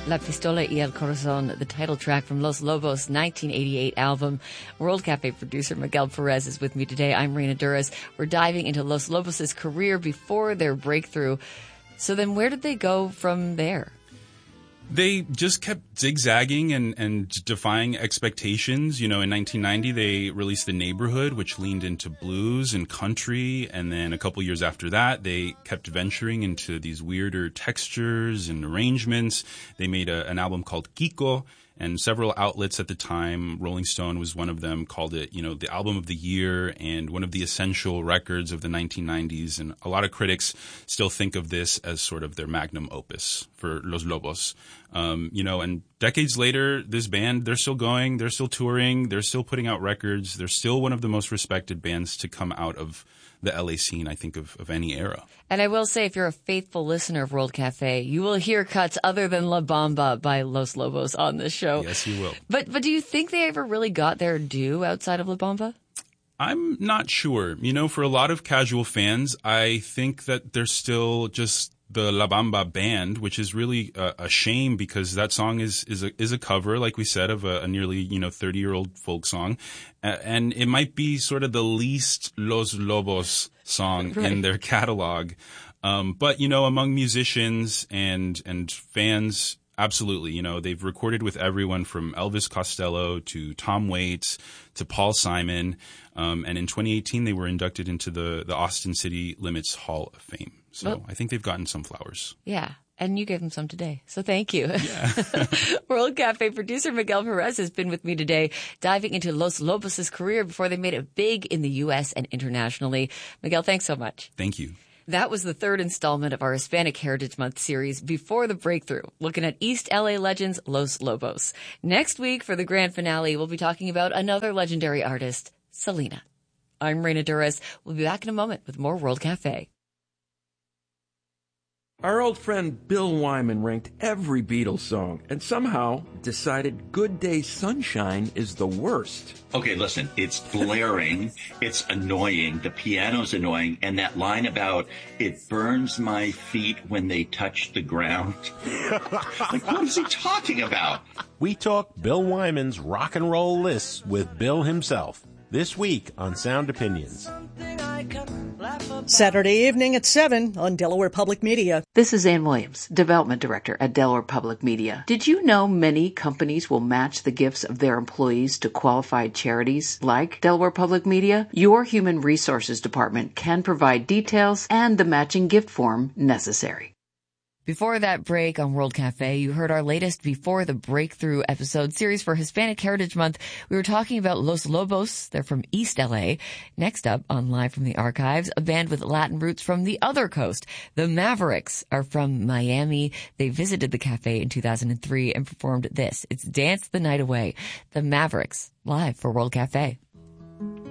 La Pistola y el Corazón, the title track from Los Lobos' 1988 album. World Cafe producer Miguel Perez is with me today. I'm Reina Duras. We're diving into Los Lobos' career before their breakthrough. So then where did they go from there? They just kept zigzagging and defying expectations. You know, in 1990, they released The Neighborhood, which leaned into blues and country. And then a couple years after that, they kept venturing into these weirder textures and arrangements. They made an album called Kiko. And several outlets at the time, Rolling Stone was one of them, called it, you know, the album of the year and one of the essential records of the 1990s. And a lot of critics still think of this as sort of their magnum opus for Los Lobos. You know, and decades later, this band, they're still going, they're still touring, they're still putting out records. They're still one of the most respected bands to come out of the LA scene, I think, of any era. And I will say, if you're a faithful listener of World Cafe, you will hear cuts other than La Bamba by Los Lobos on this show. Yes, you will. But do you think they ever really got their due outside of La Bamba? I'm not sure. You know, for a lot of casual fans, I think that they're still just the La Bamba band, which is really a shame because that song is a cover, like we said, of a nearly 30-year-old folk song, and it might be sort of the least Los Lobos song in their catalog. But you know, among musicians and fans, absolutely. You know, they've recorded with everyone from Elvis Costello to Tom Waits to Paul Simon, and in 2018 they were inducted into the Austin City Limits Hall of Fame. So I think they've gotten some flowers. Yeah. And you gave them some today. So thank you. Yeah. World Cafe producer Miguel Perez has been with me today, diving into Los Lobos' career before they made it big in the U.S. and internationally. Miguel, thanks so much. Thank you. That was the third installment of our Hispanic Heritage Month series, Before the Breakthrough, looking at East LA legends Los Lobos. Next week, for the grand finale, we'll be talking about another legendary artist, Selena. I'm Reina Duras. We'll be back in a moment with more World Cafe. Our old friend Bill Wyman ranked every Beatles song and somehow decided Good Day Sunshine is the worst. Okay, listen, it's blaring, it's annoying, the piano's annoying, and that line about it burns my feet when they touch the ground. Like, what is he talking about? We talk Bill Wyman's rock and roll lists with Bill himself this week on Sound Opinions. Saturday evening at 7 on Delaware Public Media. This is Ann Williams, Development Director at Delaware Public Media. Did you know many companies will match the gifts of their employees to qualified charities like Delaware Public Media? Your Human Resources Department can provide details and the matching gift form necessary. Before that break on World Cafe, you heard our latest Before the Breakthrough episode series for Hispanic Heritage Month. We were talking about Los Lobos. They're from East LA. Next up on Live from the Archives, a band with Latin roots from the other coast. The Mavericks are from Miami. They visited the cafe in 2003 and performed this. It's Dance the Night Away. The Mavericks, live for World Cafe.